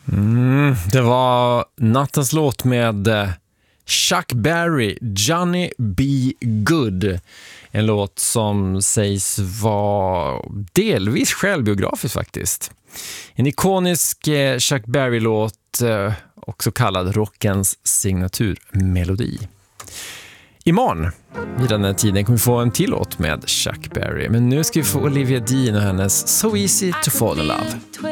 Det var nattens låt med Chuck Berry, Johnny B. Good. En låt som sägs vara delvis självbiografisk faktiskt. En ikonisk Chuck Berry-låt, också kallad rockens signaturmelodi. Imorgon vid den här tiden kommer vi få en till låt med Chuck Berry. Men nu ska vi få Olivia Dean och hennes So Easy to Fall in Love.